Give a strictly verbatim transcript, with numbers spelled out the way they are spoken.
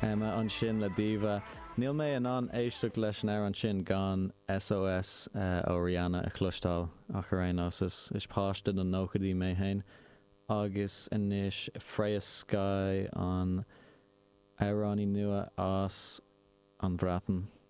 Emma an sin le díomha. Níl mé an an éisteach leis an air an sin gan S O S uh, ó Rihanna a chlustáil a chorénos is, is páiste an nóchadí mé hain. Agus inis Freya Sky an Airani nua as an bhratan